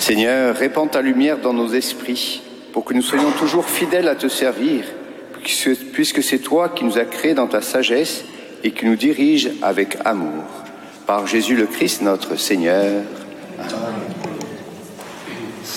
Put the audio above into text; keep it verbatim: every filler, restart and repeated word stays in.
Seigneur, répands ta lumière dans nos esprits pour que nous soyons toujours fidèles à te servir, puisque c'est toi qui nous as créés dans ta sagesse et qui nous dirige avec amour. Par Jésus le Christ, notre Seigneur. Amen.